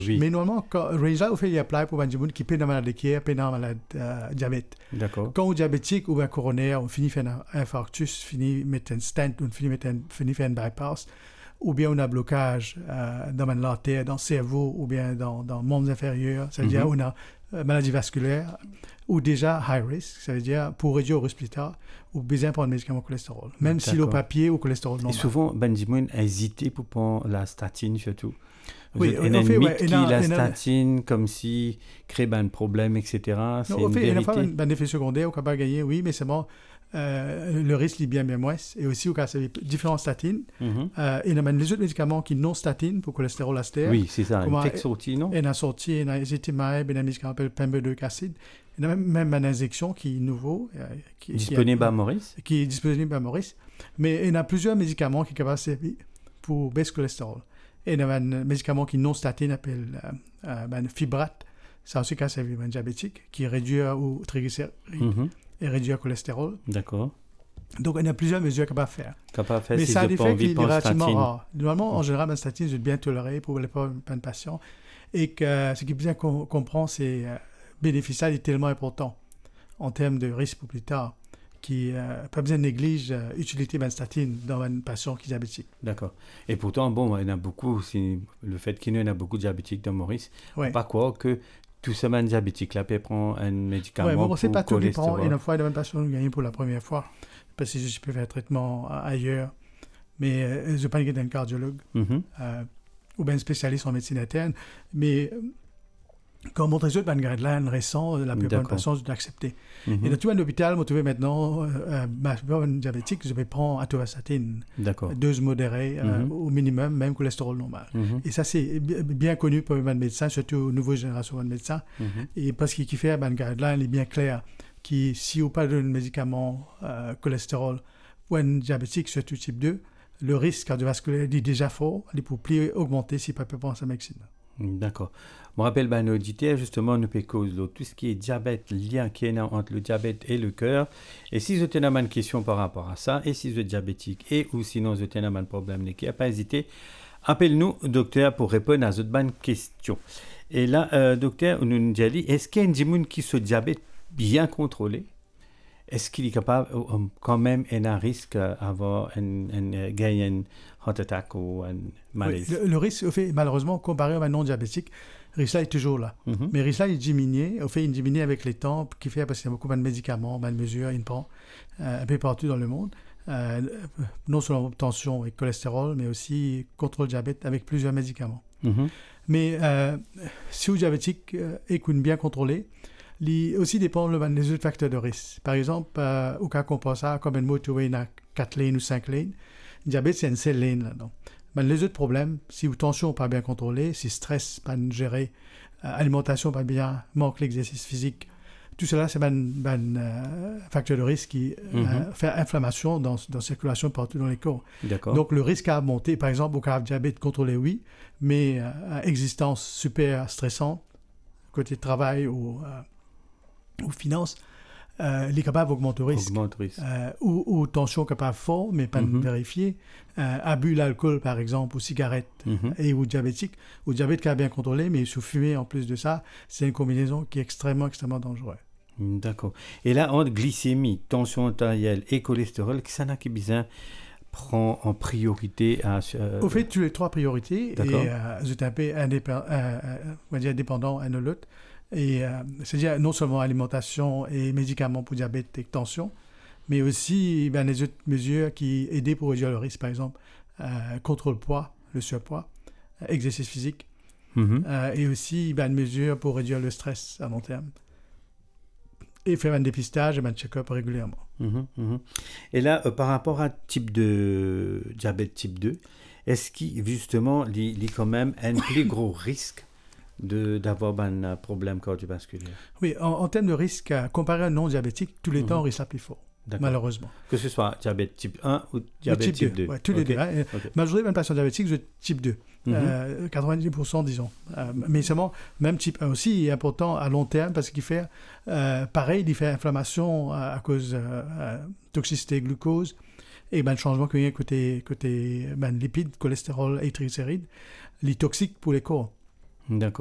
Oui. Mais normalement, range là, au fait, il apply pour les gens qui peuvent malade de cœur, peuvent malade diabète. D'accord. Quand on est diabétique ou bien coronaire, on finit faire un infarctus, finit mettre un stent, on finit faire un bypass, ou bien on a un blocage dans l'artère, dans le cerveau, ou bien dans le membre inférieur, c'est-à-dire on a maladie vasculaire, ou déjà high risk, ça veut dire pour réduire le risque plus tard, ou besoin de prendre un médicament cholestérol, même si le papier ou cholestérol normal. Et souvent, Benjamin a hésité pour prendre la statine surtout. Oui, il y a un mythe qui la statine comme si crée un problème, etc. C'est une vérité. Il y a un effet secondaire au cas de gagner, oui, mais c'est bon. Le risque est bien moins. Et aussi, au cas de différentes statines, il y a les autres médicaments qui non statines pour cholestérol astère. Oui, c'est ça. Une texte sortie, non? Il y a sorti, il y a ezetimibe, il y a un médicament qui s'appelle pembrolizumab acide. Il y a même une injection qui est nouveau. Disponible à Maurice? Qui est disponible à Maurice. Mais il y a plusieurs médicaments qui sont capables de servir pour baisser le cholestérol. Et il y a un médicament qui non statine, appelé fibrate. Ça aussi, quand c'est un diabétique, qui réduit le triglycéride et réduit le cholestérol. D'accord. Donc, il y a plusieurs mesures qu'on peut faire. Mais ça a des effets qui est relativement rare. Normalement, en général, la statine, c'est bien toléré pour les patients. Et que ce qui est bien comprendre, c'est que le bénéfice est tellement important en termes de risque pour plus tard. Qui pas besoin de négliger l'utilité de la statine dans un patient qui est diabétique. D'accord. Et pourtant, bon, il y en a beaucoup, c'est le fait qu'il y en a beaucoup de diabétiques dans Maurice, on pas croire que tout ce man diabétique là peut prendre un médicament pour c'est pas tout qui prend. cholestérol. Et une fois, il y a une patient qui gagne pour la première fois, parce que je peux faire un traitement ailleurs, mais je ne vais pas aller d'un cardiologue ou bien un spécialiste en médecine interne, mais quand on montre les autres guidelines récents, la plupart des patients sont acceptés. Et dans tout un hôpital, vous trouvez maintenant, diabétique, je vais prendre atorvastatine, dose modérée au minimum, même cholestérol normal. Et ça, c'est bien connu pour les médecins, surtout aux nouvelles générations de médecins. Et parce qu'il fait un guideline, il est bien clair, qui si on parle d'un médicament cholestérol pour un diabétique, surtout type 2, le risque cardiovasculaire est déjà fort, il peut plus augmenter s'il ne peut pas prendre sa médecine. D'accord. Je me rappelle, nos auditeurs, justement, nous peut cause tout ce qui est diabète, lien qui est entre le diabète et le cœur. Et si vous avez une question par rapport à ça, et si vous êtes diabétique, et ou sinon vous avez un problème, pas hésiter, appelle-nous, docteur, pour répondre à cette bonne question. Et là, docteur, nous nous dit, est-ce qu'il y a un gens qui se diabète bien contrôlé? Est-ce qu'il est capable, quand même, un risque d'avoir un heart attack ou un malaise? Oui, le risque, au fait, malheureusement, comparé à un non-diabétique, le risque là est toujours là. Mais le risque là est diminué. Au fait, il diminue avec les temps, qui fait parce qu'il y a beaucoup de médicaments, de mesures, il prend un peu partout dans le monde. Non seulement tension et cholestérol, mais aussi contrôle diabète avec plusieurs médicaments. Mais si vous êtes diabétique et que vous bien contrôlé, il aussi dépend des autres facteurs de risque. Par exemple, au cas qu'on pense à comme une moto, il y a 4 lignes ou 5 lignes. Le diabète, c'est une seule ligne là-dedans. Mais les autres problèmes, si votre tension n'est pas bien contrôlée, si stress pas géré, alimentation pas bien, manque l'exercice physique, tout cela, c'est un facteur de risque qui fait inflammation dans la circulation partout dans les corps. Donc, le risque à monter, par exemple, au cas de diabète contrôlé, oui, mais existence super stressante, côté travail ou finances, il est capable d'augmenter le risque. Ou tension capable fort, mais pas vérifiée. Abus d'alcool, par exemple, ou cigarette, et ou diabétique. Ou diabète qui a bien contrôlé, mais sous fumée en plus de ça, c'est une combinaison qui est extrêmement, extrêmement dangereuse. D'accord. Et là, entre glycémie, tension artérielle et cholestérol, qui ça qui bizarre prend en priorité Au fait, tu as les 3 priorités, et c'est un peu indépendant un de l'autre. Et c'est-à-dire non seulement alimentation et médicaments pour diabète et tension, mais aussi les autres mesures qui aident pour réduire le risque, par exemple, contre le poids, le surpoids, exercice physique, et aussi une mesure pour réduire le stress à long terme. Et faire un dépistage et un check-up régulièrement. Et là, par rapport à type de diabète type 2, est-ce qu'il justement il y a quand même un plus gros risque d'avoir un problème cardiovasculaire? Oui, en termes de risque, comparé à un non-diabétique, tous les temps, on risque à plus fort, malheureusement. Que ce soit diabète type 1 ou diabète type 2. Oui, tous les deux. Majorité des patients diabétiques, c'est type 2. 90%, disons. Mais seulement, même type 1 aussi est important à long terme parce qu'il fait, pareil, il fait inflammation à cause de toxicité glucose et le changement qu'il y a côté lipides, cholestérol et triglycérides, il est toxique pour les corps. D'accord.